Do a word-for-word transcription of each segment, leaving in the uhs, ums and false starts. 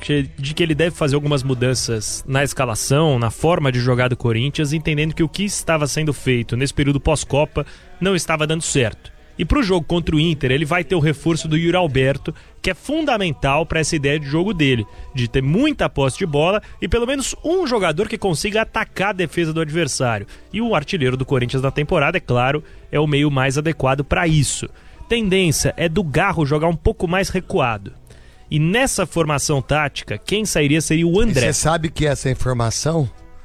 que, de que ele deve fazer algumas mudanças na escalação, na forma de jogar do Corinthians, entendendo que o que estava sendo feito nesse período pós-Copa não estava dando certo. E para o jogo contra o Inter, ele vai ter o reforço do Yuri Alberto, que é fundamental para essa ideia de jogo dele, de ter muita posse de bola e pelo menos um jogador que consiga atacar a defesa do adversário. E o artilheiro do Corinthians na temporada, é claro, é o meio mais adequado para isso. Tendência é do Garro jogar um pouco mais recuado. E nessa formação tática, quem sairia seria o André. Você sabe que essa informação,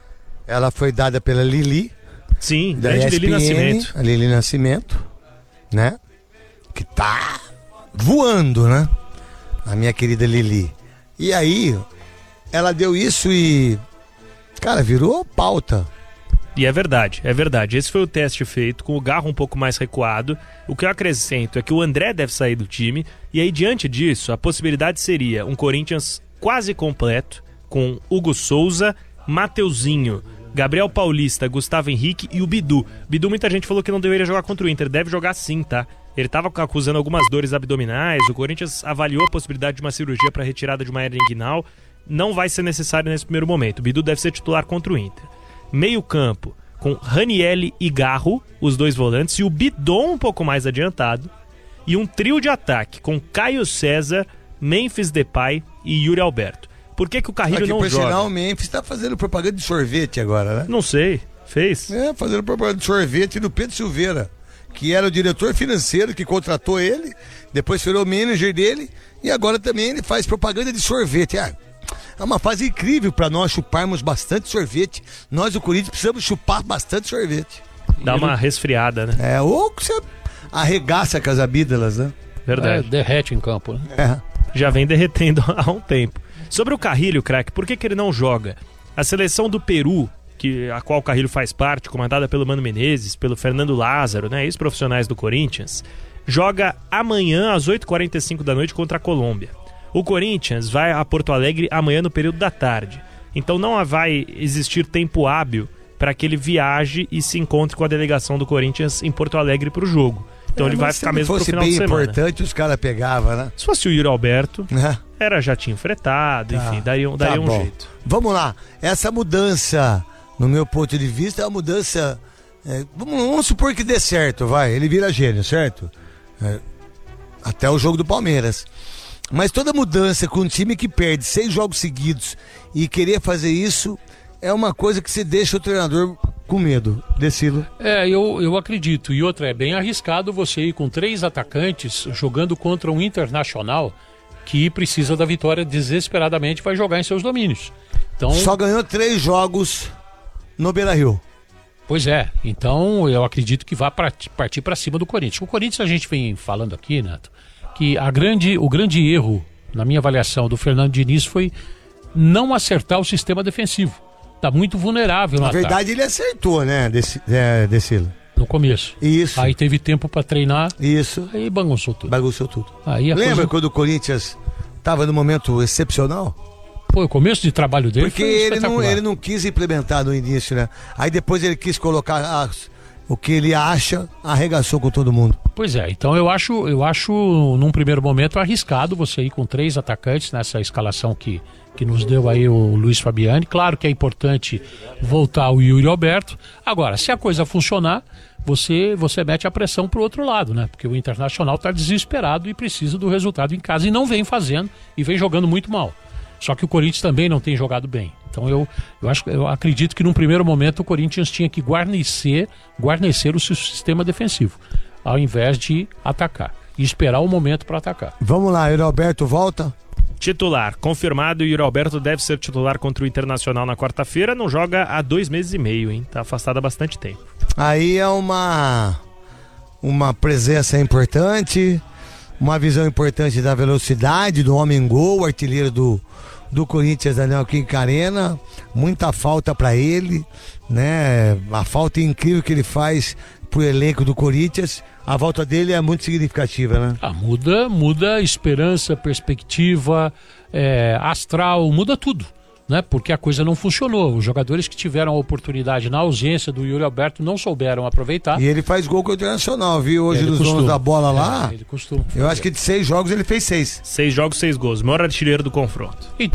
ela foi dada pela Lili. Sim, grande Lili Nascimento. A Lili Nascimento, né? Que tá voando, né? A minha querida Lili. E aí, ela deu isso e, cara, virou pauta. E é verdade, é verdade. Esse foi o teste feito, com o Garro um pouco mais recuado. O que eu acrescento é que o André deve sair do time. E aí, diante disso, a possibilidade seria um Corinthians quase completo, com Hugo Souza, Mateuzinho, Gabriel Paulista, Gustavo Henrique e o Bidu. Bidu, muita gente falou que não deveria jogar contra o Inter. Deve jogar sim, tá? Ele estava acusando algumas dores abdominais. O Corinthians avaliou a possibilidade de uma cirurgia para retirada de uma hernia inguinal. Não vai ser necessário nesse primeiro momento. O Bidu deve ser titular contra o Inter. Meio campo com Ranielli e Garro, os dois volantes, e o Bidon um pouco mais adiantado. E um trio de ataque com Caio César, Memphis Depay e Yuri Alberto. Por que que o Carrilho Aqui, não por joga? Sinal, o Memphis tá fazendo propaganda de sorvete agora, né? Não sei, fez? É, fazendo propaganda de sorvete do Pedro Silveira, que era o diretor financeiro que contratou ele, depois virou manager dele, e agora também ele faz propaganda de sorvete. Ah, é uma fase incrível para nós chuparmos bastante sorvete. Nós, o Corinthians, precisamos chupar bastante sorvete. Dá uma resfriada, né? É, ou que você arregaça com as abídalas, né? Verdade. É, derrete em campo, né? É. Já vem derretendo há um tempo. Sobre o Carrilho, craque, por que que ele não joga? A seleção do Peru, que, a qual o Carrilho faz parte, comandada pelo Mano Menezes, pelo Fernando Lázaro, né, ex-profissionais do Corinthians, joga amanhã às oito e quarenta e cinco da noite contra a Colômbia. O Corinthians vai a Porto Alegre amanhã no período da tarde. Então não vai existir tempo hábil para que ele viaje e se encontre com a delegação do Corinthians em Porto Alegre para o jogo. Então É, ele vai ficar mesmo pro final de de semana. Se fosse bem importante, os caras pegavam, né? Se fosse o Yuri Alberto, É. era jatinho fretado, Tá. enfim, daria, um- daria Tá um bom. jeito. Vamos lá. Essa mudança, no meu ponto de vista, é uma mudança... é, vamos, vamos supor que dê certo, vai. Ele vira gênio, certo? É, até o jogo do Palmeiras. Mas toda mudança com um time que perde seis jogos seguidos e querer fazer isso é uma coisa que você deixa o treinador com medo. Decilo. É, eu, eu acredito. E outra, é bem arriscado você ir com três atacantes jogando contra um Internacional que precisa da vitória desesperadamente, vai jogar em seus domínios. Então, Só ganhou três jogos no Beira-Rio. pois é, então eu acredito que vai pra- partir para cima do Corinthians. O Corinthians, a gente vem falando aqui, Neto, que a grande, o grande erro, na minha avaliação, do Fernando Diniz foi não acertar o sistema defensivo. Está muito vulnerável no Na ataque, verdade, ele acertou, né, Deci- é, Decilo? no começo. Isso. Aí teve tempo para treinar, Isso. aí bagunçou tudo. Bagunçou tudo. Aí a Lembra coisa... quando o Corinthians estava num momento excepcional? Pô, o começo de trabalho dele Porque foi ele não, espetacular. ele não quis implementar no início, né? Aí depois ele quis colocar as- o que ele acha, arregaçou com todo mundo. Pois é, então eu acho, eu acho num primeiro momento arriscado você ir com três atacantes nessa escalação que, que nos deu aí o Luiz Fabiani. Claro que é importante voltar o Yuri Alberto. Agora, se a coisa funcionar, você, você mete a pressão pro outro lado, né? Porque o Internacional está desesperado e precisa do resultado em casa e não vem fazendo e vem jogando muito mal. Só que o Corinthians também não tem jogado bem. Então eu, eu, acho, eu acredito que num primeiro momento o Corinthians tinha que guarnecer, guarnecer o seu sistema defensivo, ao invés de atacar. E esperar o momento para atacar. Vamos lá, Yuri Alberto volta. Titular, confirmado, o Yuri Alberto deve ser titular contra o Internacional na quarta-feira. Não joga há dois meses e meio, hein? Tá afastado há bastante tempo. Aí é uma, uma presença importante, uma visão importante da velocidade, do homem-gol, artilheiro do, do Corinthians, Daniel Quincarena. Muita falta para ele, né? A falta incrível que ele faz pro elenco do Corinthians. A volta dele é muito significativa, né? Ah, muda, muda esperança, perspectiva, é, astral, muda tudo, né? Porque a coisa não funcionou. Os jogadores que tiveram a oportunidade na ausência do Yuri Alberto não souberam aproveitar. E ele faz gol com o Internacional, viu? Hoje Ele nos costuma. donos da bola lá. É, ele costuma. Eu acho que de seis jogos ele fez seis. Seis jogos, seis gols. Maior artilheiro do confronto.